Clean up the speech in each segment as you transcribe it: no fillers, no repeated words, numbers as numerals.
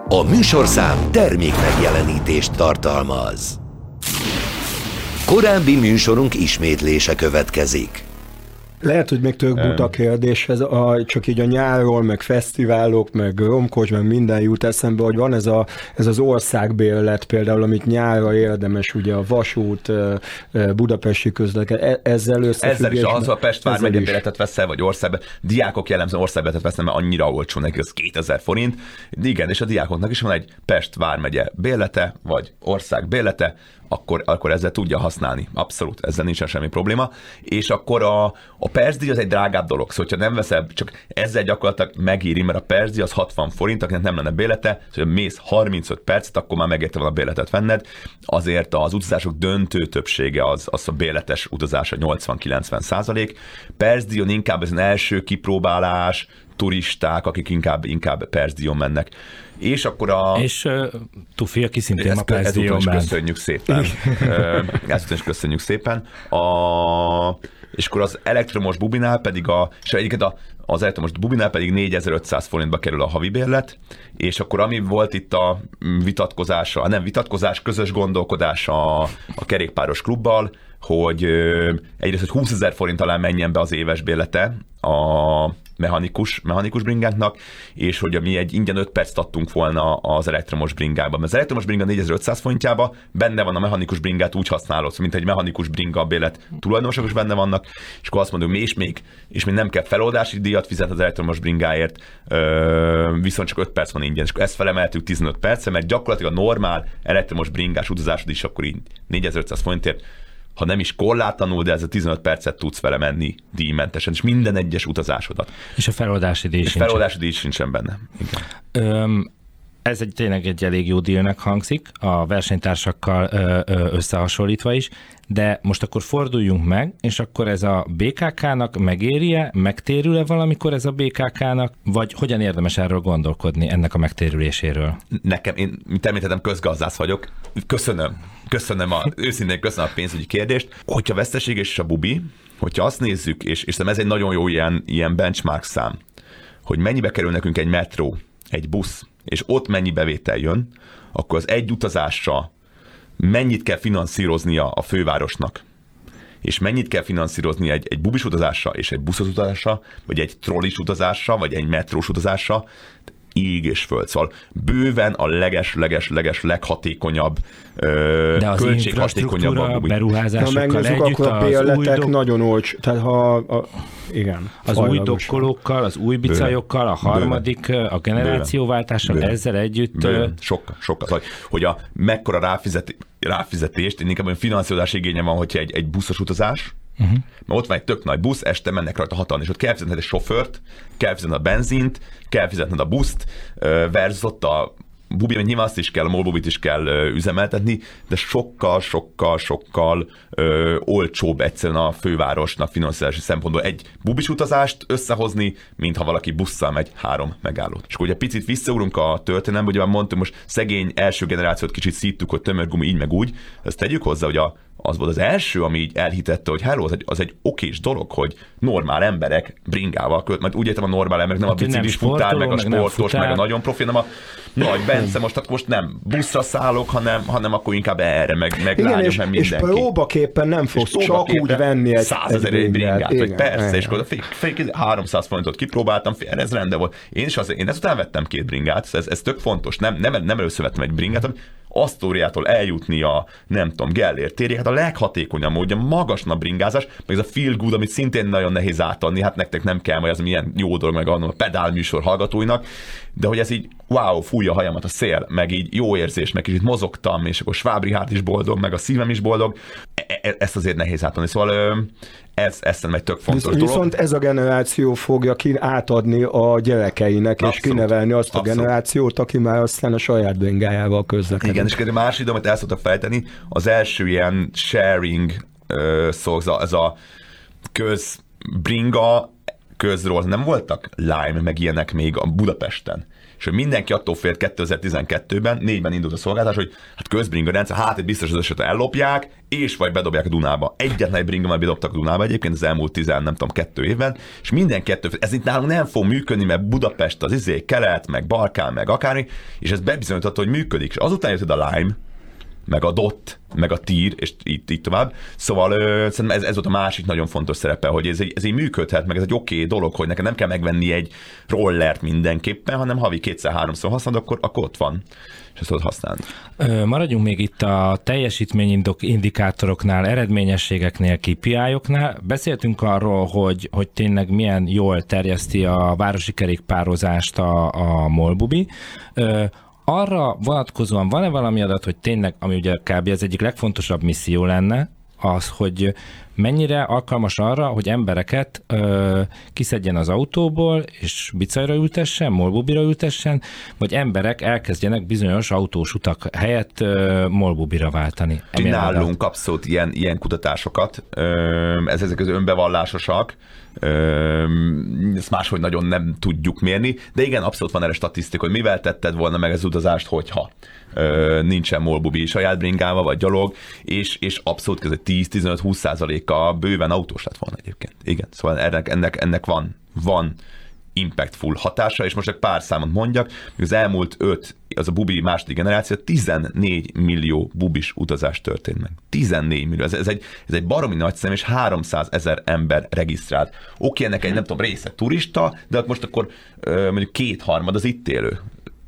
A műsorszám termék megjelenítést tartalmaz. Korábbi műsorunk ismétlése következik. Lehet, hogy még tök buta kérdés, csak így a nyárról, meg fesztiválok, meg romkos, meg minden jut eszembe, hogy van ez az országbérlet például, amit nyárra érdemes, ugye a vasút, budapesti közlekedés, ezzel összefüggésben. Ezzel is az, a Pest vármegye bérletet veszel, vagy országbe. Diákok jellemzően országbérletet vesznek, mert annyira olcsó neki, az 2000 forint. Igen, és a diákoknak is van egy Pest vármegye bérlete, vagy ország bérlete, akkor ezzel tudja használni. Abszolút, ezzel nincsen semmi probléma. És akkor a percdíj az egy drágább dolog. Szóval, ha nem veszel, csak ezzel gyakorlatilag megéri, mert a percdíj az 60 forint, akinek nem lenne bérlete, szóval mész 35 percet, akkor már megérte van a bérletet venned. Azért az utazások döntő többsége az a bérletes utazása 80-90%. Percdíjon inkább ez az első kipróbálás, turisták, akik inkább percdíjon mennek. És akkor És Tufi, aki szintén a percdíjon ment. Köszönjük szépen. Ezt is köszönjük szépen. És akkor az elektromos bubinál pedig és egyébként az elektromos bubinál pedig 4500 forintba kerül a havi bérlet, és akkor ami volt itt a közös gondolkodás a kerékpáros klubbal, hogy egyrészt, hogy 20 000 forint alá menjen be az éves bérlete a mechanikus bringánknak, és hogy mi egy ingyen 5 percet adtunk volna az elektromos bringában. Mert az elektromos bringa 4500 forintjában benne van a mechanikus bringát, úgy használod, mint egy mechanikus bringa bérlet tulajdonosok is benne vannak, és akkor azt mondjuk, és még nem kell feloldási díjat fizet az elektromos bringáért, viszont csak 5 perc van ingyen, és akkor ezt felemeltük 15 percre, mert gyakorlatilag a normál elektromos bringás utazásod is akkor így 4500 forintért, ha nem is korlátlanul, de ez a 15 percet tudsz vele menni díjmentesen, és minden egyes utazásodat. És a feloldási díj sincsen benne. Igen. Ez tényleg egy elég jó dílnek hangzik, a versenytársakkal összehasonlítva is, de most akkor forduljunk meg, és akkor ez a BKK-nak megéri-e, megtérül-e valamikor ez a BKK-nak, vagy hogyan érdemes erről gondolkodni, ennek a megtérüléséről? Nekem, én említettem, közgazdász vagyok. Köszönöm őszintén köszönöm a pénzügyi kérdést. Hogyha veszteséges is a bubi, hogyha azt nézzük, és szerintem ez egy nagyon jó ilyen benchmark szám, hogy mennyibe kerül nekünk egy metró, egy busz, és ott mennyi bevétel jön, akkor az egy utazásra mennyit kell finanszíroznia a fővárosnak, és mennyit kell finanszírozni egy bubis utazásra, és egy buszos utazásra, vagy egy trollis utazásra, vagy egy metrós utazásra, ég és föld. Szóval bőven a leges leghatékonyabb, de az infrastruktúra beruházásokkal megnézzük, együtt akkor a bérletek nagyon olcsó. Tehát igen. Az új dokkolókkal, az új bicajokkal, a harmadik, a generációváltással, ezzel együtt. Sokkal. Hogy mekkora ráfizetést, inkább olyan finanszírozási igénye van, hogyha egy buszos utazás, mert ott van egy tök nagy busz, este mennek rajta hatan, és ott kell fizetned egy sofőrt, kell fizetned a benzint, kell fizetned a buszt, versus ott a bubi, mert nyilván azt is kell, a molbubit is kell üzemeltetni, de sokkal olcsóbb egyszerűen a fővárosnak finanszírozási szempontból egy bubis utazást összehozni, mint ha valaki busszal megy 3 megállót. És akkor ugye picit visszaugrunk a történelembe, ugye már mondtuk, most szegény első generációt kicsit szíttuk, hogy tömörgumi így meg úgy, ezt tegyük hozzá, hogy az volt az első, ami így elhitette, hogy hello, az egy okés dolog, hogy normál emberek bringával költ, majd úgy értem a normál emberek, nem a biciklis futár, meg a sportos, meg a nagyon profi, nem a nagy Bence, most nem buszra szállok, hanem akkor inkább erre, meg lányom, meg mindenki. És próbaképpen nem fogsz csak úgy venni egy 100 000 egy bringát, vagy persze, és akkor 300 forintot kipróbáltam, ez rendben volt. Én ezután vettem 2 bringát, ez tök fontos, nem először vettem egy bringát, Asztóriától eljutni a, nem tudom, Gellért térig, hát a leghatékonyabb módja magasna bringázás, meg ez a feel good, amit szintén nagyon nehéz átadni, hát nektek nem kell, majd az milyen jó dolog, meg a pedál műsor hallgatóinak, de hogy ez így, wow, fújja a hajamat a szél, meg így jó érzés, meg kicsit mozogtam, és akkor Schwab Richard is boldog, meg a szívem is boldog, ezt azért nehéz átadni, szóval ez szerintem egy tök fontos dolog. Viszont ez a generáció fogja átadni a gyerekeinek, abszolút, és kinevelni azt a generációt, aki már aztán a saját bringájával közlekedik. Igen, és egy másik idő, amit el szoktak fejteni, az első ilyen sharing szó, ez a közbringa közról nem voltak Lime, meg ilyenek még a Budapesten. És hogy mindenki attól félt 2012-ben, 4-ben indult a szolgáltatás, hogy hát közbringa rendszer, hát itt biztos az esetet ellopják, és vagy bedobják a Dunába. Egyetlen egy bringa már bedobtak a Dunába egyébként az elmúlt 2 évben, és minden kettő, ez itt nálunk nem fog működni, mert Budapest az kelet, meg Balkán, meg akármi, és ez bebizonyította, hogy működik. És azután jött a Lime, meg a DOT, meg a TIR, és így tovább. Szóval szerintem ez volt a másik nagyon fontos szerepe, hogy ez így működhet, meg ez egy oké dolog, hogy nekem nem kell megvenni egy rollert mindenképpen, hanem havi 2-3-szor használod, akkor ott van, és ezt tudod használni. Maradjunk még itt a teljesítményindikátoroknál, eredményességeknél, KPI-oknál. Beszéltünk arról, hogy tényleg milyen jól terjeszti a városi kerékpározást a Molbubi. Arra vonatkozóan van-e valami adat, hogy tényleg, ami ugye kb. Az egyik legfontosabb misszió lenne, az, hogy mennyire alkalmas arra, hogy embereket kiszedjen az autóból, és bicajra ültessen, Molbubira ültessen, vagy emberek elkezdjenek bizonyos autós utak helyett Molbubira váltani. Csinálunk abszolút ilyen kutatásokat, ezek az önbevallásosak, ezt máshogy nagyon nem tudjuk mérni, de igen, abszolút van erre statisztika, hogy mivel tetted volna meg az utazást, hogyha nincsen Molbubi saját bringával, vagy gyalog, és abszolút ez 10-15-20%-a bőven autós lett volna egyébként. Igen, szóval ennek van impactful hatása, és most egy pár számot mondjak, az elmúlt 5, az a bubi második generáció, 14 millió bubis utazás történt meg. 14 millió. Ez egy baromi nagy szám, és 300 000 ember regisztrált. Oké, ennek egy nem tudom, része turista, de most akkor mondjuk 2/3 az itt élő.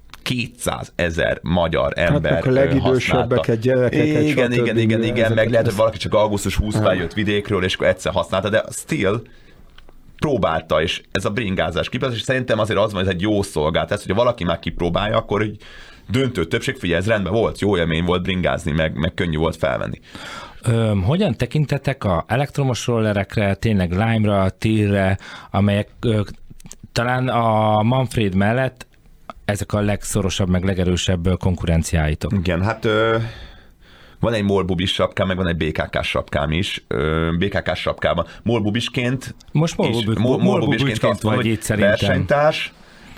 200 000 magyar ember hát a legidősebbeket, gyerekeket. Igen, meg lehet, hogy valaki csak augusztus 20-ban jött vidékről, és akkor egyszer használta, de still próbálta, és ez a bringázás kipróbálás, és szerintem azért az van, ez egy jó szolgáltatás, hogyha valaki már kipróbálja, akkor egy döntő többség, figyelj, ez rendben volt, jó élmény volt bringázni, meg könnyű volt felvenni. Hogyan tekintetek a elektromos rollerekre, tényleg Lime-ra, TIR-re, amelyek talán a Manfred mellett ezek a legszorosabb, meg legerősebb konkurenciáitok? Igen, hát van egy Molbubis sapkám, meg van egy BKK sapkám is. BKK sapkában Molbubisként... Most Molbubisként vagy itt szerintem. Versenytárs,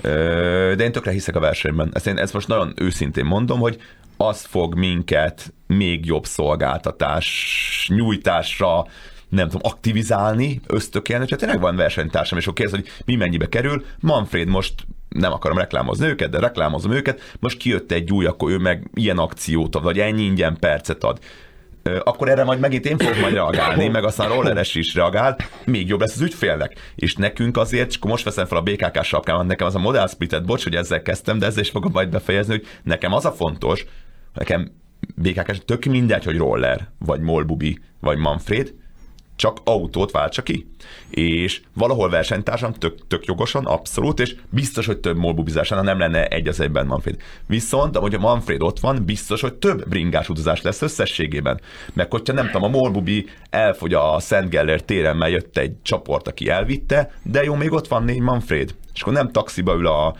de én tökre hiszek a versenyben. Ezt most nagyon őszintén mondom, hogy az fog minket még jobb szolgáltatás nyújtásra, nem tudom, aktivizálni, ösztökélni, hogyha tényleg van versenytársam, és akkor kérdez, hogy mi mennyibe kerül. Manfred most nem akarom reklámozni őket, de reklámozom őket, most kijött egy új, akkor ő meg ilyen akciót ad, vagy ennyi ingyen percet ad. Akkor erre majd megint én fogok majd reagálni, meg aztán a rolleres is reagál, még jobb lesz az ügyfélnek. És nekünk azért, és akkor most veszem fel a BKK sapkámat, nekem az a model splittet, bocs, hogy ezzel kezdtem, de ezzel is fogom majd befejezni, hogy nekem az a fontos, nekem BKK tök mindegy, hogy roller, vagy Molbubi, vagy Manfred, csak autót váltsa ki. És valahol versenytársam tök jogosan, abszolút, és biztos, hogy több molbubizásánál nem lenne egy az egyben Manfred. Viszont, ahogy a Manfred ott van, biztos, hogy több bringás utazás lesz összességében. Meg hogyha nem tudom, a Molbubi elfogy a Szent Gellért téren, mert jött egy csoport, aki elvitte, de jó, még ott van 4 Manfred. És akkor nem taxiba ül a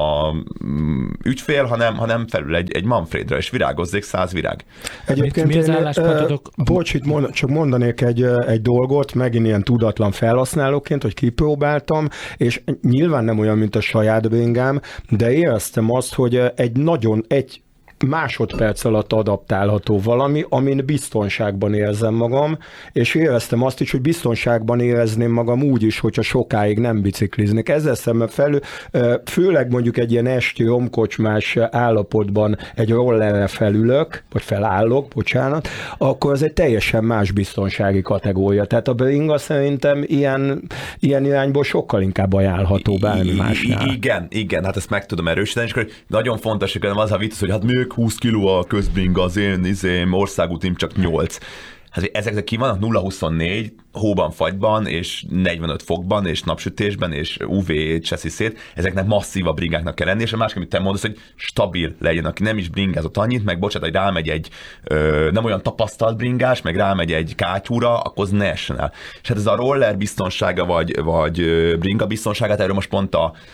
ügyfél, hanem felül egy Manfredra, és virágozzék 100 virág. Egyébként bocs, itt csak mondanék egy dolgot, megint ilyen tudatlan felhasználóként, hogy kipróbáltam, és nyilván nem olyan, mint a saját bringám, de éreztem azt, hogy egy másodperc alatt adaptálható valami, amin biztonságban érzem magam, és éreztem azt is, hogy biztonságban érezném magam úgy is, hogyha sokáig nem bicikliznék. Ezzel szemben főleg mondjuk egy ilyen esti romkocsmás állapotban egy rollerre felülök, vagy felállok, bocsánat, akkor az egy teljesen más biztonsági kategória. Tehát a bringa szerintem ilyen irányból sokkal inkább ajánlható bármi másnál. Igen, hát ezt meg tudom erősíteni, és akkor nagyon fontos, hogy az a vicc, hogy hát még 20 kiló a közbringa, az én országútim csak 8. Hát ezek ki vannak 0-24 hóban, fagyban, és 45 fokban, és napsütésben, és UV csesziszét, ezeknek masszívabb bringáknak kell lenni, és a másik, amit te mondasz, hogy stabil legyen, aki nem is bringázott annyit, meg bocsánat, hogy rámegy egy nem olyan tapasztalt bringás, meg rámegy egy kátyúra, akkor az ne essen el. És hát ez a roller biztonsága, vagy bringa biztonságát, erről most pont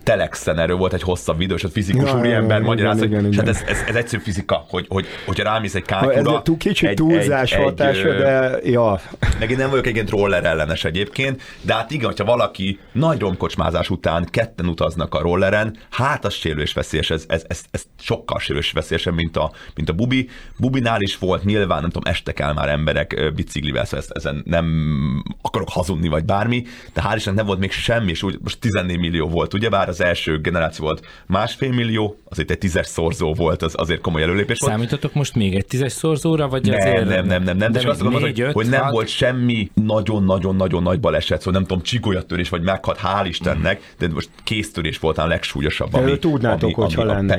Telexen erről volt egy hosszabb videó, és a fizikus úriember magyarázta, hogy hát ez egyszerű fizika, hogyha rámész egy kákura... Ez kicsit túlzás hatása, de ja. Meg én nem vagyok egy roller ellenes egyébként, de hát igen, hogyha valaki nagy romkocsmázás után ketten utaznak a rolleren, hát az sérülésveszélyes, ez sokkal sérülésveszélyesebb, mint a bubi. Bubinál is volt nyilván, nem tudom, estek el már emberek biciklivel, szóval ezen nem akarok hazudni, vagy bármi, de hál' Istennek nem volt még semmi, és úgy most 14 millió volt, ugyebár az első generáció volt 1,5 millió, azért egy 10-es szorzó volt, az azért komoly előlépés volt. Számítotok most még egy 10-es szorzóra, vagy azért? Nem. De csak azt gondolom, hogy nem volt semmi nagyon-nagyon-nagyon nagy baleset, szóval nem tudom, csigolyatörés, vagy meghalt, hál' Istennek, de most kéztörés volt a legsúlyosabb. Erről tudnátok, hogyha lenne.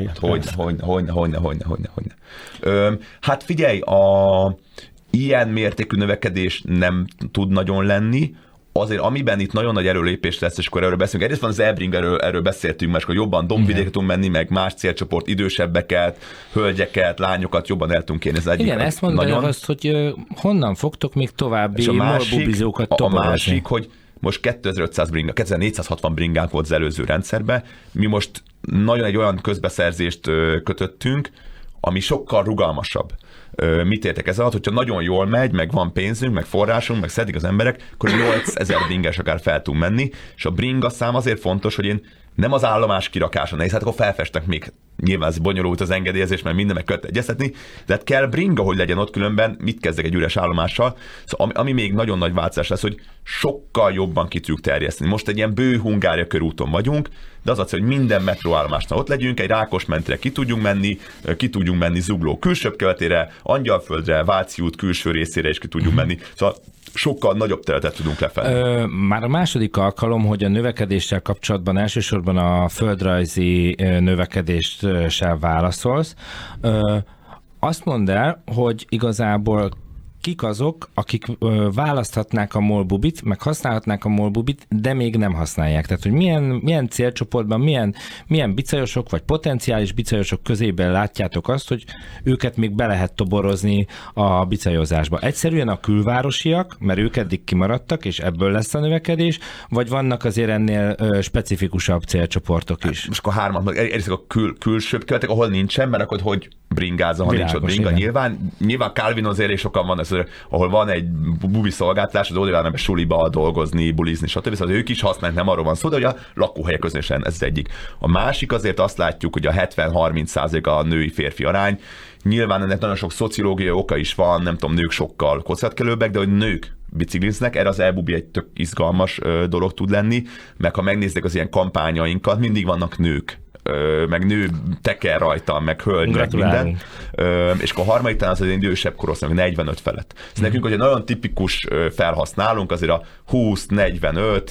Hogyne. Hát figyelj, ilyen mértékű növekedés nem tud nagyon lenni, azért amiben itt nagyon nagy erőlépés lesz, és akkor erről beszélünk. Egyrészt van az e-bring, erről beszéltünk, mert akkor jobban dombvidékre tudunk menni, meg más célcsoport, idősebbeket, hölgyeket, lányokat jobban el tudunk kérni. Igen, ezt mondom nagyon... azt, hogy honnan fogtok még további morbubizókat toborozni? A másik, hogy most 2500 bringa, 2460 bringánk volt az előző rendszerben, mi most nagyon egy olyan közbeszerzést kötöttünk, ami sokkal rugalmasabb. Mit értek ez alatt? Hogyha nagyon jól megy, meg van pénzünk, meg forrásunk, meg szedik az emberek, akkor 8000 bringás akár fel tud menni, és a bringa szám azért fontos, hogy én nem az állomás kirakása nehéz, hát akkor felfestek még, nyilván ez bonyolult az engedélyezés, mert minden meg köt egyeztetni, de hát kell bringa, hogy legyen ott, különben mit kezdek egy üres állomással. Szóval ami még nagyon nagy változás lesz, hogy sokkal jobban ki tudjuk terjeszteni. Most egy ilyen bő Hungária körúton vagyunk, de az hogy minden metróállomásnál ott legyünk, egy Rákosmentire ki tudjunk menni Zugló külsőbb keletére, Angyalföldre, Váci út külső részére is ki tudjunk menni. Szóval sokkal nagyobb területet tudunk lefedni. Már a második alkalom, hogy a növekedéssel kapcsolatban elsősorban a földrajzi növekedéssel válaszolsz. Azt mondd el, hogy igazából kik azok, akik választhatnák a molbubit, meg használhatnák a molbubit, de még nem használják. Tehát, hogy milyen célcsoportban, milyen bicajosok, vagy potenciális bicajosok közében látjátok azt, hogy őket még be lehet toborozni a bicajozásba. Egyszerűen a külvárosiak, mert ők eddig kimaradtak, és ebből lesz a növekedés, vagy vannak azért ennél specifikusabb célcsoportok is? Most akkor hármat, egyrészt a külsőbb keletek, ahol nincsen, mert akkor hogy bringázza, ha nincs ott bringa. Nyilván Calvinozért sokan van, ahol van egy bubi szolgáltatás, az oldalán suliba dolgozni, bulizni, stb. Szóval ők is használják, nem arról van szó, de hogy a lakóhelyek közösen ez az egyik. A másik azért azt látjuk, hogy a 70-30% a női-férfi arány. Nyilván ennek nagyon sok szociológiai oka is van, nem tudom, nők sokkal kockázatkelőbbek, de hogy nők bicikliznek, erre az e-bubi egy tök izgalmas dolog tud lenni, meg ha megnézzük az ilyen kampányainkat, mindig vannak nők, meg nő teker rajta, meg hölgy, meg minden. És akkor a harmadik talán az idősebb korosztály, 45 felett. Szóval nekünk, hogy egy nagyon tipikus felhasználunk, azért a 20-45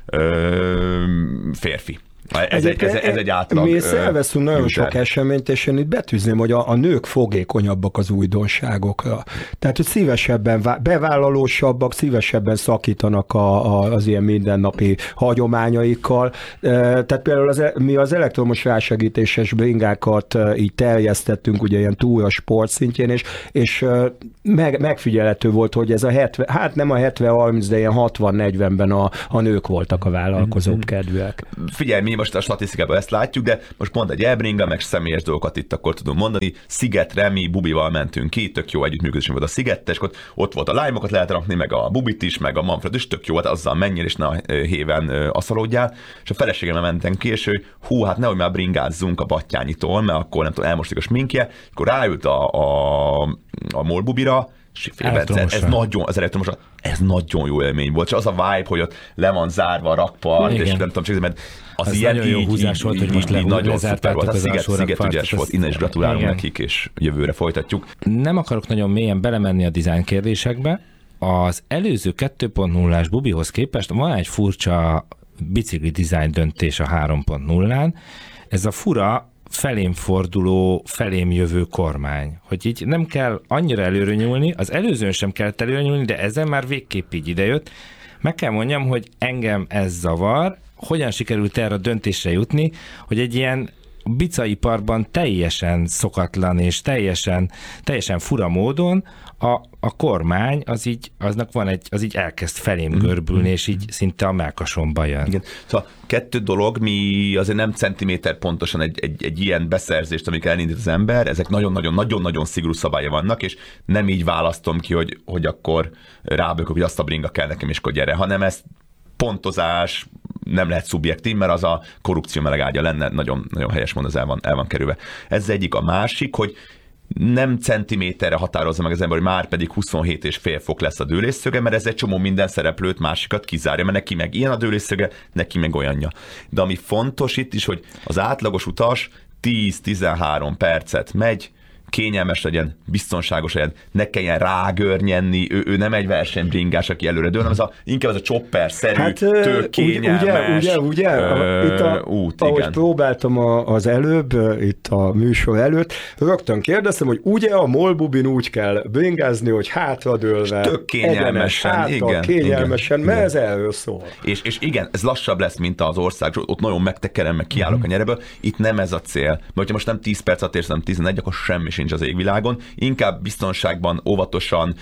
férfi. Ez egy átlag. Mi szerveztünk nagyon sok eseményt, és én itt betűzném, hogy a nők fogékonyabbak az újdonságokra. Tehát, hogy szívesebben, bevállalósabbak, szívesebben szakítanak az ilyen mindennapi hagyományaikkal. Tehát például mi az elektromos rásegítéses bringákat így terjesztettünk, ugye ilyen túra sport szintjén, és megfigyelhető volt, hogy ez a 70, hát nem a 70-30, de ilyen 60-40-ben a nők voltak a vállalkozóbb kedvűek. Figyelj, mi most a statisztikában ezt látjuk, de most pont egy e-bringa, meg személyes dolgokat itt akkor tudom mondani. Szigetre mi bubival mentünk ki, tök jó együttműködés volt a Szigettel, és ott volt a lime-okat lehet rakni, meg a bubit is, meg a Manfred is, tök jó, hát azzal menjél, és ne a héven aszalódjál. És a feleségemmel mentem ki, és hát nehogy már bringázzunk a Battyányitól, mert akkor nem tudom, elmostik a sminkje, akkor ráült a molbubira, ez nagyon jó élmény volt, és az a vibe, hogy ott le van zárva a rakpart, és nem tudom, csak mert az ilyen nagyon jó húzás volt, hogy most nagyon szuper volt. A Sziget ügyes volt, innen is gratulálunk nekik, és jövőre folytatjuk. Nem akarok nagyon mélyen belemenni a design kérdésekbe. Az előző 2.0-ás bubihoz képest van egy furcsa bicikli design döntés a 3.0-án. Ez a fura felém forduló, felém jövő kormány. Hogy így nem kell annyira előre nyúlni, az előzőn sem kellett előre nyúlni, de ezen már végképp így idejött. Meg kell mondjam, hogy engem ez zavar, hogyan sikerült erre a döntésre jutni, hogy egy ilyen bicaiparban teljesen szokatlan és teljesen fura módon a kormány aznak van az így elkezd felém görbülni, és így szinte a mellkasomba jön. Igen. Szóval 2 dolog, mi azért nem centiméter pontosan egy ilyen beszerzést, amikor elindít az ember, ezek nagyon-nagyon szigorú szabálya vannak, és nem így választom ki, hogy akkor rábökök, hogy azt a bringa kell nekem, és akkor gyere, hanem ez pontozás, nem lehet szubjektív, mert az a korrupció melegágya lenne, nagyon, nagyon helyes mond, az el van kerülve. Ez egyik. A másik, hogy nem centiméterre határozza meg az ember, hogy már pedig 27,5 fok lesz a dőlésszöge, mert ez egy csomó minden szereplőt, másikat kizárja, mert neki meg ilyen a dőlésszöge, neki meg olyanja. De ami fontos itt is, hogy az átlagos utas 10-13 percet megy, kényelmes legyen, biztonságos legyen, ne kelljen rágörnyenni, ő nem egy versenybringás, aki előre dől, hanem inkább ez a chopper-szerű, tök kényelmes. Ugye? Ahogy próbáltam az előbb, itt a műsor előtt, rögtön kérdeztem, hogy ugye a molbubin úgy kell bringázni, hogy hátradőlve, tök kényelmesen, kényelmesen, mert ez erről szól. És igen, ez lassabb lesz, mint az ország, ott nagyon megtekerem, meg kiállok a nyereből, itt nem ez a cél. Mert hogyha most nem 10 percet érsz, hanem 11, akkor semmi sincs az égvilágon, inkább biztonságban, óvatosan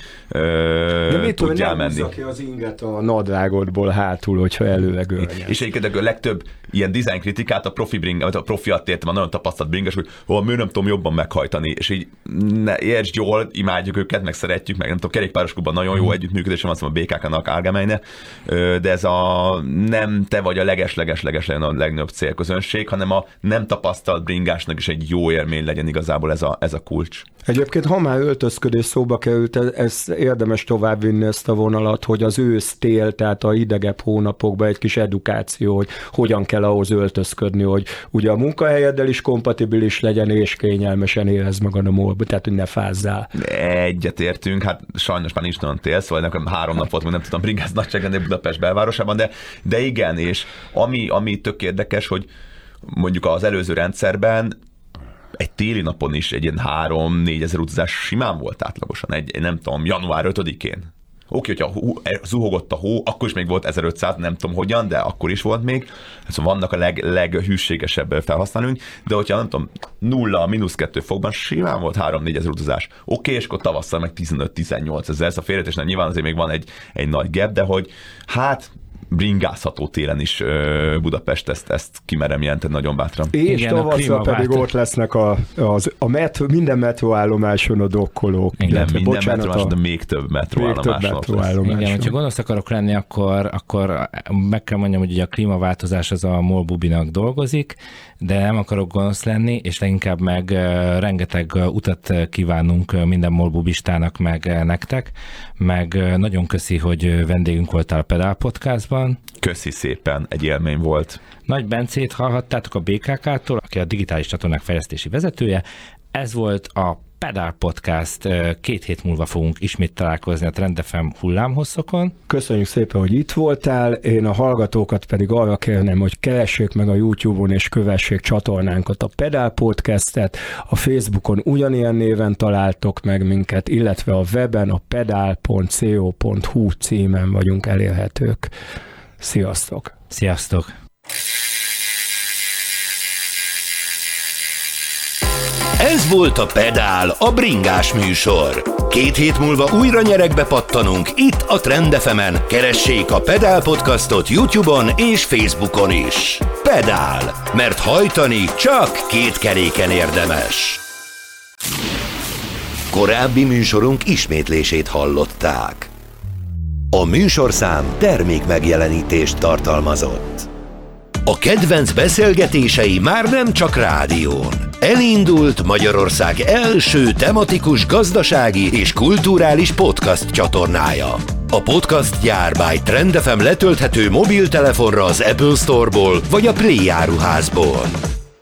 tudjál menni. De mit az inget a nadrágodból hátul, hogyha előre görnyen. És egyébként a legtöbb ilyen design kritikát a profiat értem, a nagyon tapasztalt bringás, hogy miért nem tudom jobban meghajtani, és így értsd jól, imádjuk őket, meg szeretjük, meg nem tudom, kerékpáros klubban nagyon jó együttműködésem, azt mondom, a BKK-nak Árgámelyne, de ez nem te vagy a leges a legnagyobb célközönség, hanem a nem tapasztalt bringásnak is egy jó élmény legyen igazából ez a kulcs. Egyébként, ha már öltözködés szóba került, ez érdemes továbbvinni ezt a vonalat, hogy az ősz-tél, tehát a idegebb hónapokban egy kis edukáció, hogy hogyan kell ahhoz öltözködni, hogy ugye a munkahelyeddel is kompatibilis legyen, és kényelmesen érezd magad a molba, tehát hogy ne fázzál. Egyetértünk, hát sajnos már nincs nagyon tél, szóval nekem 3 nap volt, még nem tudtam bringázni nagyságrendileg Budapest belvárosában, de igen, és ami tök érdekes, hogy mondjuk az előző rendszerben egy téli napon is egy ilyen 3-4 ezer utazás simán volt átlagosan, egy nem tudom, január 5-én. Oké, hogyha zuhogott a hó, akkor is még volt 1500, nem tudom hogyan, de akkor is volt még. Szóval vannak a leghűségesebb felhasználóink, de hogyha nem tudom, 0-2 fokban simán volt 3-4 ezer utazás. Oké, és akkor tavasszal meg 15-18 ezer, ez a félretés, nyilván azért még van egy nagy gap, de hogy hát bringázható télen is Budapest, ezt kimerem jelenteni nagyon bátran. És tavasszal pedig ott lesznek minden metróállomáson a dokkolók. Igen, minden metróállomáson, de még több metróállomáson. Igen, hogyha gonosz akarok lenni, akkor meg kell mondjam, hogy ugye a klímaváltozás az a molbubinak dolgozik, de nem akarok gonosz lenni, és leginkább meg rengeteg utat kívánunk minden molbubistának, meg nektek, meg nagyon köszi, hogy vendégünk voltál a Pedál Podcastban. Köszi szépen, egy élmény volt. Nagy Bencét hallhattátok a BKK-tól, aki a digitális csatornák fejlesztési vezetője. Ez volt a Pedál Podcast. 2 hét múlva fogunk ismét találkozni a Trend FM hullámhosszokon. Köszönjük szépen, hogy itt voltál. Én a hallgatókat pedig arra kérném, hogy keressék meg a YouTube-on és kövessék csatornánkat, a Pedál Podcastet. A Facebookon ugyanilyen néven találtok meg minket, illetve a weben a pedal.co.hu címen vagyunk elérhetők. Sziasztok! Sziasztok! Ez volt a Pedál, a bringás műsor. 2 hét múlva újra nyeregbe pattanunk itt a Trend FM-en. Keressék a Pedál Podcastot YouTube-on és Facebookon is. Pedál, mert hajtani csak 2 keréken érdemes. Korábbi műsorunk ismétlését hallották. A műsorszám termék megjelenítést tartalmazott. A kedvenc beszélgetései már nem csak rádión. Elindult Magyarország első tematikus gazdasági és kulturális podcast csatornája. A podcast gyár by Trend FM letölthető mobiltelefonra az Apple Store-ból vagy a Play áruházból.